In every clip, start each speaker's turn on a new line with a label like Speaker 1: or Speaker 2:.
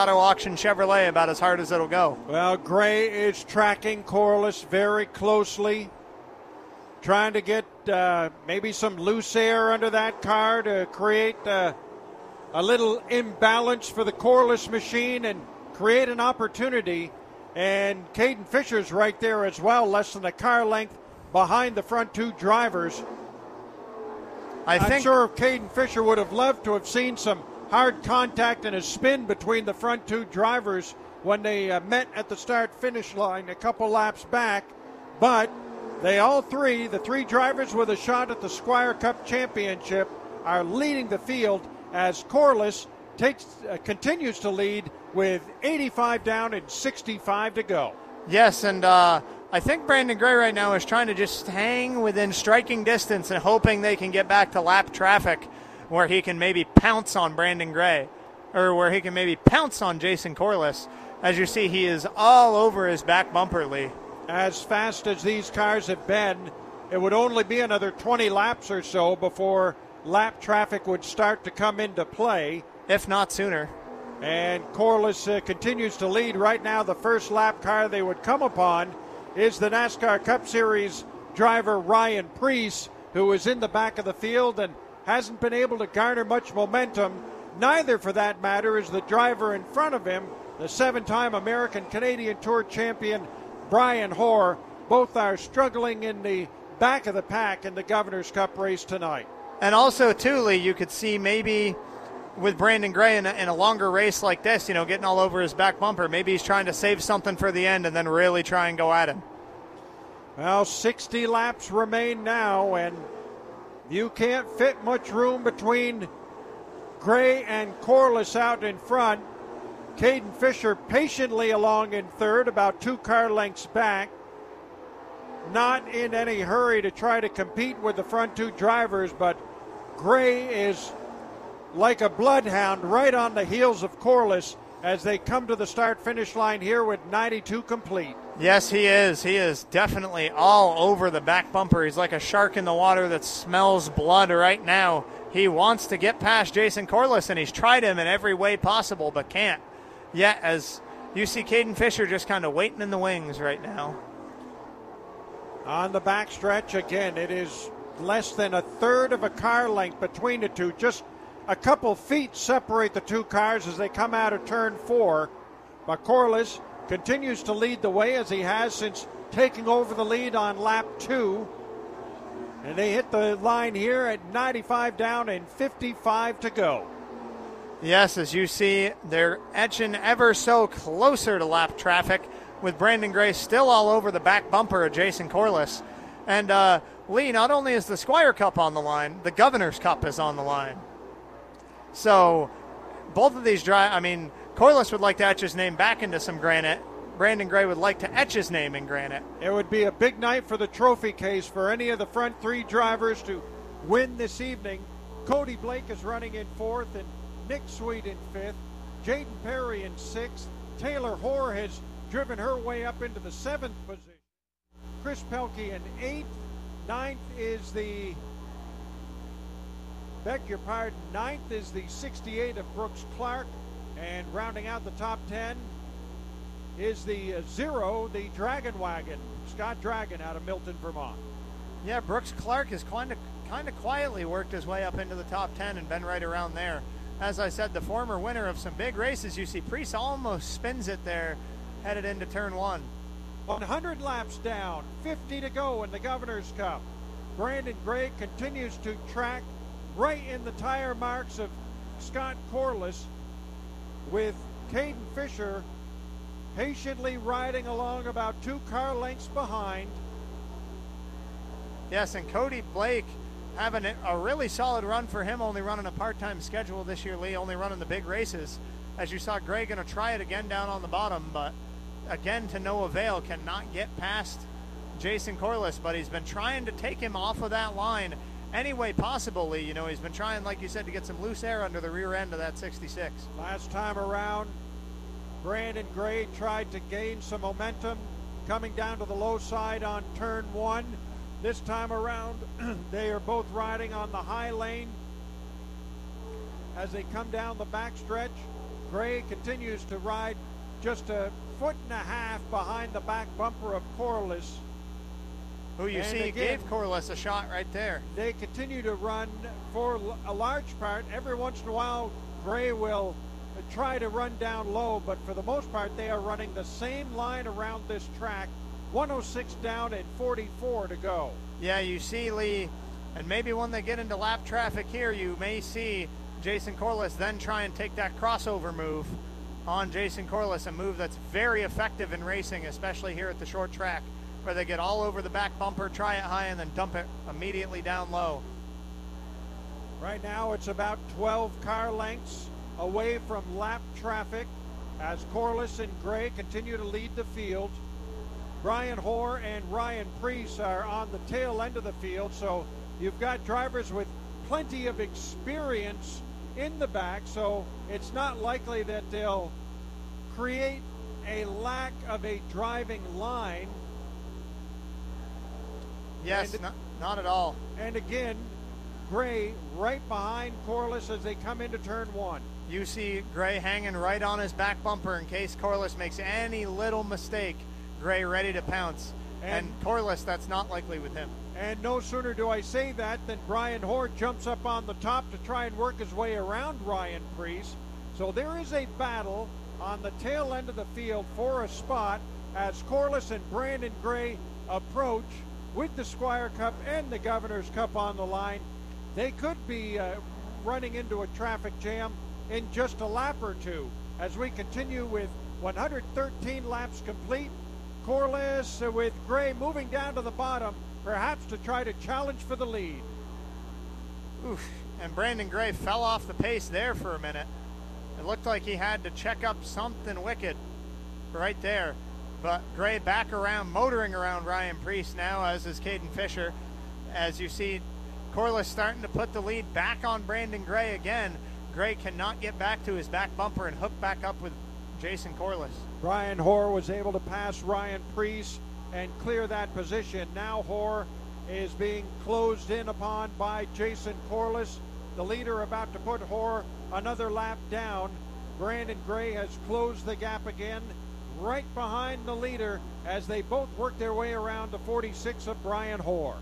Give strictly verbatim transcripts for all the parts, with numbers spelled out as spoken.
Speaker 1: Auto Auction Chevrolet about as hard as it'll go.
Speaker 2: Well, Gray is tracking Corliss very closely, trying to get uh, maybe some loose air under that car to create uh, a little imbalance for the Corliss machine and create an opportunity. And Caden Fisher's right there as well, less than a car length behind the front two drivers.
Speaker 1: I think,
Speaker 2: I'm sure Caden Fisher would have loved to have seen some hard contact and a spin between the front two drivers when they uh, met at the start-finish line a couple laps back. But they all three, the three drivers with a shot at the Squire Cup Championship, are leading the field as Corliss takes uh, continues to lead with eighty-five down and sixty-five to go.
Speaker 1: Yes, and uh, I think Brandon Gray right now is trying to just hang within striking distance and hoping they can get back to lap traffic where he can maybe pounce on Brandon Gray, or where he can maybe pounce on Jason Corliss. As you see, he is all over his back bumper, Lee.
Speaker 2: As fast as these cars have been, it would only be another twenty laps or so before lap traffic would start to come into play.
Speaker 1: If not sooner.
Speaker 2: And Corliss uh, continues to lead. Right now, the first lap car they would come upon is the NASCAR Cup Series driver Ryan Preece, who is in the back of the field and hasn't been able to garner much momentum. Neither, for that matter, is the driver in front of him, the seven-time American Canadian Tour champion Brian Hoare. Both are struggling in the back of the pack in the Governor's Cup race tonight.
Speaker 1: And also, too, Lee, you could see maybe with Brandon Gray in a, in a longer race like this, you know, getting all over his back bumper, maybe he's trying to save something for the end and then really try and go at him.
Speaker 2: Well, sixty laps remain now, and you can't fit much room between Gray and Corliss out in front. Caden Fisher patiently along in third, about two car lengths back. Not in any hurry to try to compete with the front two drivers, but Gray is like a bloodhound right on the heels of Corliss as they come to the start-finish line here with ninety-two complete.
Speaker 1: Yes, he is. He is definitely all over the back bumper. He's like a shark in the water that smells blood right now. He wants to get past Jason Corliss, and he's tried him in every way possible, but can't. Yet, as you see Caden Fisher just kind of waiting in the wings right now.
Speaker 2: On the backstretch, again, it is less than a third of a car length between the two. Just a couple feet separate the two cars as they come out of turn four. But Corliss continues to lead the way as he has since taking over the lead on lap two. And they hit the line here at ninety-five down and fifty-five to go.
Speaker 1: Yes, as you see, they're etching ever so closer to lap traffic with Brandon Gray still all over the back bumper of Jason Corliss. And uh, Lee, not only is the Squire Cup on the line, the Governor's Cup is on the line. So both of these drive, I mean, Corliss would like to etch his name back into some granite. Brandon Gray would like to etch his name in granite.
Speaker 2: It would be a big night for the trophy case for any of the front three drivers to win this evening. Cody Blake is running in fourth and Nick Sweet in fifth. Jaden Perry in sixth. Taylor Hoare has driven her way up into the seventh position. Chris Pelkey in eighth. Ninth is the, beg your pardon, ninth is the sixty-eight of Brooks Clark. And rounding out the top ten is the uh, zero, the Dragon Wagon, Scott Dragon out of Milton, Vermont.
Speaker 1: Yeah, Brooks Clark has kind of kind of quietly worked his way up into the top ten and been right around there. As I said, the former winner of some big races. You see Preece almost spins it there, headed into turn one.
Speaker 2: one hundred laps down, fifty to go in the Governor's Cup. Brandon Gray continues to track right in the tire marks of Scott Corliss, with Caden Fisher patiently riding along about two car lengths behind.
Speaker 1: Yes, and Cody Blake having a really solid run for him, only running a part-time schedule this year, Lee, only running the big races. As you saw, Gray going to try it again down on the bottom, but again to no avail, cannot get past Jason Corliss, but he's been trying to take him off of that line any way possible, Lee. You know, he's been trying, like you said, to get some loose air under the rear end of that sixty-six.
Speaker 2: Last time around, Brandon Gray tried to gain some momentum coming down to the low side on turn one. This time around, they are both riding on the high lane as they come down the backstretch. Gray continues to ride just a foot and a half behind the back bumper of Corliss.
Speaker 1: Who you
Speaker 2: And
Speaker 1: see
Speaker 2: again,
Speaker 1: gave Corliss a shot right there.
Speaker 2: They continue to run for a large part. Every once in a while, Gray will try to run down low, but for the most part, they are running the same line around this track. one oh six down and forty-four to go.
Speaker 1: Yeah, you see, Lee, and maybe when they get into lap traffic here, you may see Jason Corliss then try and take that crossover move on Jason Corliss, a move that's very effective in racing, especially here at the short track, where they get all over the back bumper, try it high, and then dump it immediately down low.
Speaker 2: Right now, it's about twelve car lengths away from lap traffic as Corliss and Gray continue to lead the field. Brian Hoare and Ryan Preece are on the tail end of the field, so you've got drivers with plenty of experience in the back, so it's not likely that they'll create a lack of a driving line.
Speaker 1: Yes,
Speaker 2: and,
Speaker 1: not, not at all.
Speaker 2: And again, Gray right behind Corliss as they come into turn one.
Speaker 1: You see Gray hanging right on his back bumper in case Corliss makes any little mistake. Gray ready to pounce. And, and Corliss, that's not likely with him.
Speaker 2: And no sooner do I say that than Brian Hoare jumps up on the top to try and work his way around Ryan Preece. So there is a battle on the tail end of the field for a spot as Corliss and Brandon Gray approach with the Squire Cup and the Governor's Cup on the line. They could be uh, running into a traffic jam in just a lap or two as we continue with one hundred thirteen laps complete. Corliss uh, with Gray moving down to the bottom, perhaps to try to challenge for the lead.
Speaker 1: Oof. And Brandon Gray fell off the pace there for a minute. It looked like he had to check up something wicked right there. But Gray back around, motoring around Ryan Preece now, as is Caden Fisher. As you see, Corliss starting to put the lead back on Brandon Gray again. Gray cannot get back to his back bumper and hook back up with Jason Corliss.
Speaker 2: Brian Hoare was able to pass Ryan Preece and clear that position. Now Hoare is being closed in upon by Jason Corliss. The leader about to put Hoare another lap down. Brandon Gray has closed the gap again, right behind the leader as they both work their way around the forty-six of Brian Hoare.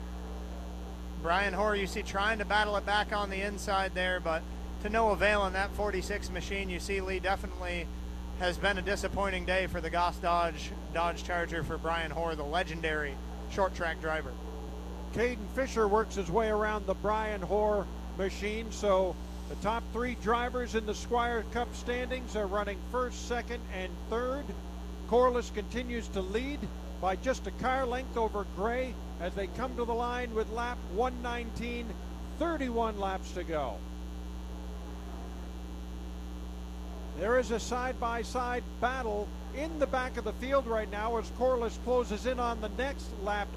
Speaker 1: Brian Hoare, you see, trying to battle it back on the inside there, but to no avail in that forty-six machine. You see, Lee, definitely has been a disappointing day for the Goss Dodge Dodge Charger for Brian Hoare, the legendary short track driver.
Speaker 2: Caden Fisher works his way around the Brian Hoare machine, so the top three drivers in the Squire Cup standings are running first, second, and third. Corliss continues to lead by just a car length over Gray as they come to the line with lap one nineteen, thirty-one laps to go. There is a side-by-side battle in the back of the field right now as Corliss closes in on the next lap